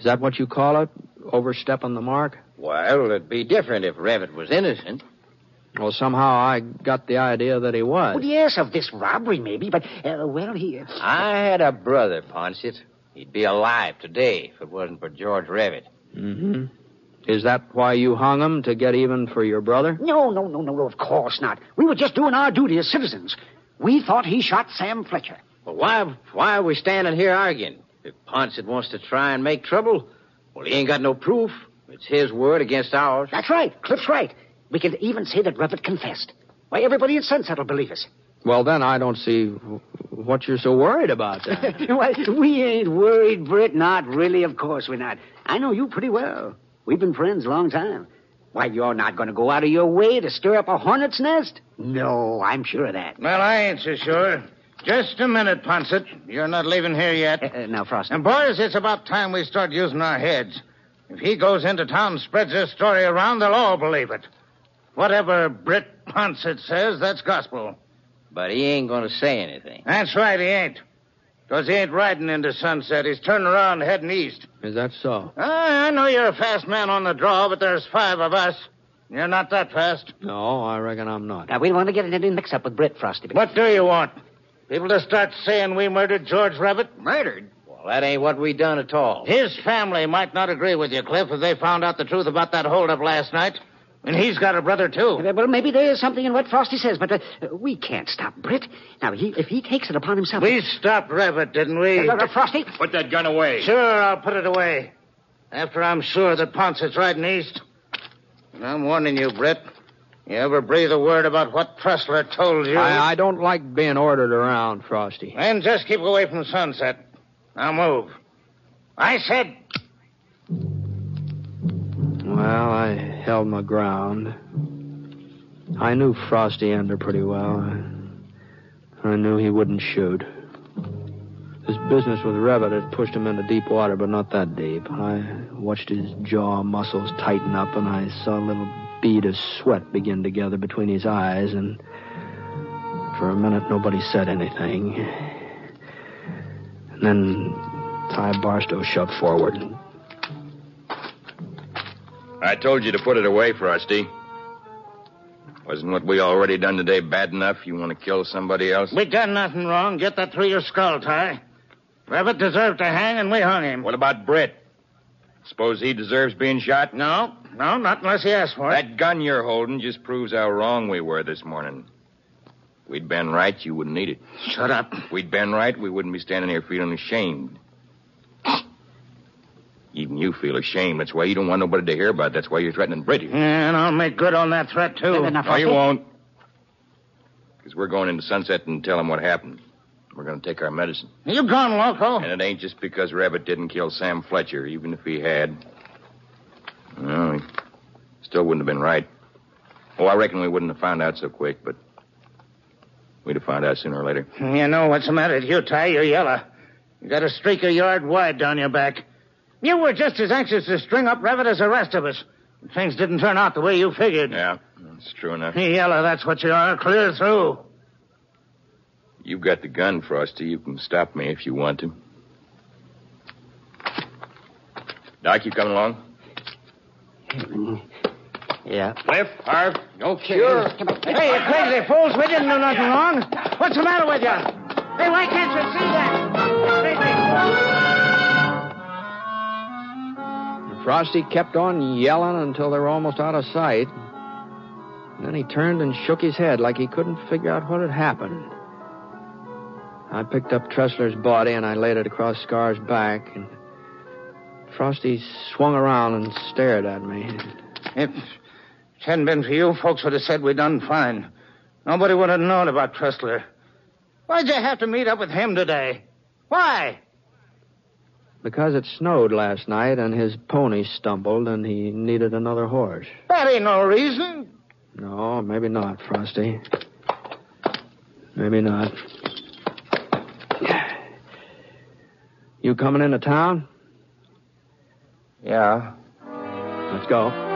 Is that what you call it? Overstepping the mark? Well, it'd be different if Revitt was innocent. Well, somehow I got the idea that he was. Well, yes, of this robbery, maybe, but, he... I had a brother, Poncet. He'd be alive today if it wasn't for George Revitt. Mm-hmm. Is that why you hung him, to get even for your brother? No, of course not. We were just doing our duty as citizens. We thought he shot Sam Fletcher. Well, why are we standing here arguing? If Poncet wants to try and make trouble, well, he ain't got no proof. It's his word against ours. That's right. Cliff's right. We can even say that Revitt confessed. Why, everybody in Sunset will believe us. Well, then I don't see what you're so worried about then. Well, we ain't worried, Britt. Not really, of course we're not. I know you pretty well. We've been friends a long time. Why, you're not going to go out of your way to stir up a hornet's nest? No, I'm sure of that. Well, I ain't so sure. Just a minute, Poncet. You're not leaving here yet. Now, Frosty. And, boys, it's about time we start using our heads. If he goes into town and spreads this story around, they'll all believe it. Whatever Britt Poncet says, that's gospel. But he ain't going to say anything. That's right, he ain't. Because he ain't riding into Sunset. He's turning around heading east. Is that so? I know you're a fast man on the draw, but there's 5 of us. You're not that fast. No, I reckon I'm not. Now, we don't want to get in any mix-up with Britt, Frosty. What do you want? People to start saying we murdered George Revitt? Murdered? Well, that ain't what we done at all. His family might not agree with you, Cliff, if they found out the truth about that holdup last night. And he's got a brother, too. Well, maybe there is something in what Frosty says, but we can't stop Britt. Now, if he takes it upon himself... We stopped Revitt, didn't we? Frosty? Put that gun away. Sure, I'll put it away. After I'm sure that Poncet's riding east. And I'm warning you, Britt. You ever breathe a word about what Tressler told you... I don't like being ordered around, Frosty. Then just keep away from Sunset. Now move. I said... Well, I held my ground. I knew Frosty Ender pretty well. I knew he wouldn't shoot. His business with Revitt had pushed him into deep water, but not that deep. I watched his jaw muscles tighten up, and I saw a little bead of sweat begin to gather between his eyes, and for a minute nobody said anything. And then Ty Barstow shoved forward. I told you to put it away, Frosty. Wasn't what we already done today bad enough? You want to kill somebody else? We done nothing wrong. Get that through your skull, Ty. Revitt deserved to hang, and we hung him. What about Britt? Suppose he deserves being shot? No, not unless he asks for it. That gun you're holding just proves how wrong we were this morning. If we'd been right, you wouldn't need it. Shut up. If we'd been right, we wouldn't be standing here feeling ashamed. Even you feel ashamed. That's why you don't want nobody to hear about it. That's why you're threatening Britt. Yeah, and I'll make good on that threat, too. No, you won't. Because we're going into Sunset and tell them what happened. We're going to take our medicine. You gone loco? And it ain't just because Revitt didn't kill Sam Fletcher, even if he had. No, he still wouldn't have been right. Oh, I reckon we wouldn't have found out so quick, but we'd have found out sooner or later. You know what's the matter with you, Ty? You're yellow. You got a streak a yard wide down your back. You were just as anxious to string up Revitt as the rest of us. Things didn't turn out the way you figured. Yeah, that's true enough. Yellow, that's what you are. Clear through. You've got the gun, Frosty. You can stop me if you want to. Doc, you coming along? Yeah. Cliff, Harv. Okay. Sure. Hey, you crazy fools. We didn't do nothing wrong. What's the matter with you? Hey, why can't you see that? Frosty kept on yelling until they were almost out of sight. And then he turned and shook his head like he couldn't figure out what had happened. I picked up Tressler's body and I laid it across Scar's back. And Frosty swung around and stared at me. If it hadn't been for you, folks would have said we'd done fine. Nobody would have known about Tressler. Why'd you have to meet up with him today? Why? Because it snowed last night and his pony stumbled and he needed another horse. That ain't no reason. No, maybe not, Frosty. Maybe not. You coming into town? Yeah. Let's go.